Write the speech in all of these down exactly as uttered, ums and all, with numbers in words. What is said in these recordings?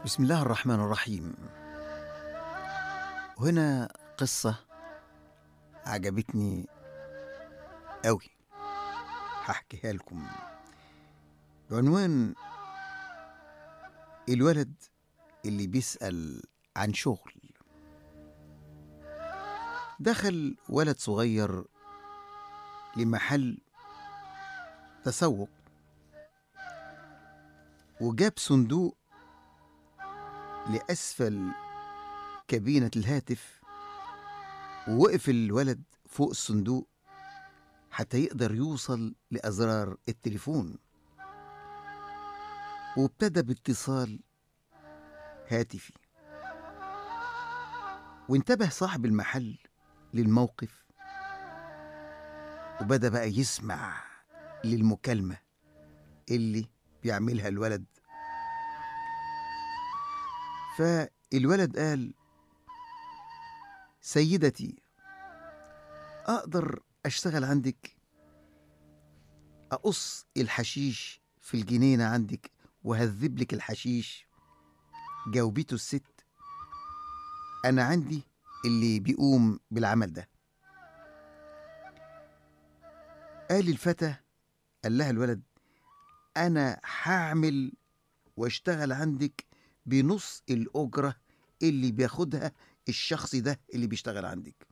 بسم الله الرحمن الرحيم. وهنا قصة عجبتني قوي، هحكيها لكم بعنوان الولد اللي بيسأل عن شغل. دخل ولد صغير لمحل تسوق وجاب صندوق لأسفل كابينة الهاتف، ووقف الولد فوق الصندوق حتى يقدر يوصل لأزرار التليفون، وابتدى باتصال هاتفي. وانتبه صاحب المحل للموقف وبدأ بقى يسمع للمكالمة اللي بيعملها الولد. فالولد قال: سيدتي، أقدر أشتغل عندك؟ أقص الحشيش في الجنينة عندك وهذب لك الحشيش؟ جاوبته الست: أنا عندي اللي بيقوم بالعمل ده. قال الفتى، قال لها الولد: أنا هعمل واشتغل عندك بنص الأجرة اللي بياخدها الشخص ده اللي بيشتغل عندك.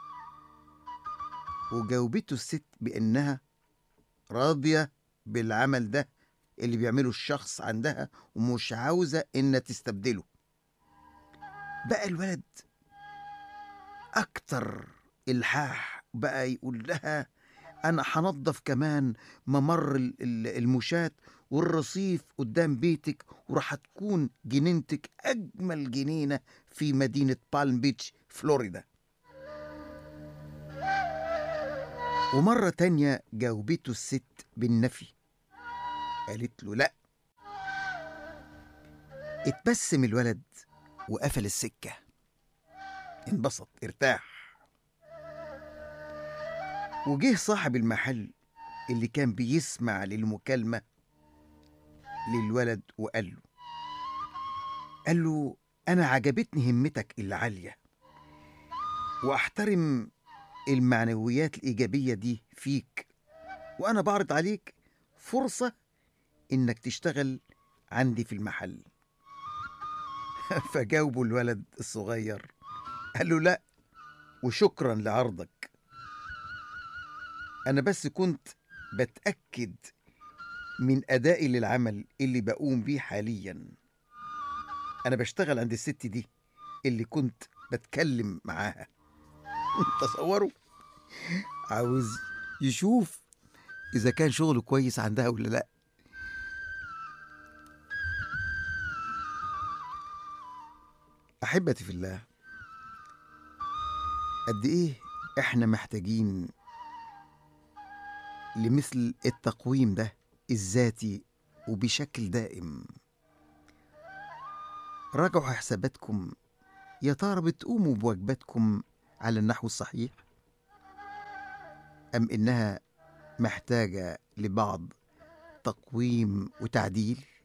وجاوبته الست بأنها راضية بالعمل ده اللي بيعمله الشخص عندها ومش عاوزة إن تستبدله. بقى الولد أكتر إلحاح، بقى يقول لها: أنا هنظف كمان ممر المشاة والرصيف قدام بيتك، وراح تكون جنينتك أجمل جنينة في مدينة بالم بيتش فلوريدا. ومرة تانية جاوبته الست بالنفي، قالت له لأ. اتبسم الولد وقفل السكة، انبسط ارتاح. وجه صاحب المحل اللي كان بيسمع للمكالمة للولد وقال له قال له أنا عجبتني همتك العالية، وأحترم المعنويات الإيجابية دي فيك، وأنا بعرض عليك فرصة إنك تشتغل عندي في المحل. فجاوبه الولد الصغير قال له: لأ وشكرا لعرضك، أنا بس كنت بتأكد من أدائي للعمل اللي بقوم بيه حاليا. أنا بشتغل عند الست دي اللي كنت بتكلم معاها. تصوروا، عاوز يشوف إذا كان شغله كويس عندها ولا لأ. أحبتي في الله، قد إيه إحنا محتاجين لمثل التقويم ده الذاتي وبشكل دائم. راجعوا حساباتكم، يا ترى بتقوموا بواجباتكم على النحو الصحيح، أم إنها محتاجة لبعض تقويم وتعديل؟